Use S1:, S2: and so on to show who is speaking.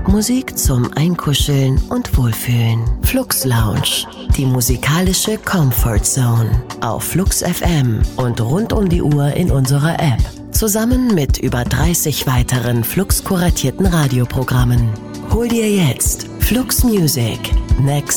S1: Popmusik zum Einkuscheln und Wohlfühlen. Flux Lounge, die musikalische Comfort Zone. Auf Flux FM und rund um die Uhr in unserer App. Zusammen mit über 30 weiteren Flux kuratierten Radioprogrammen. Hol dir jetzt Flux Music. Next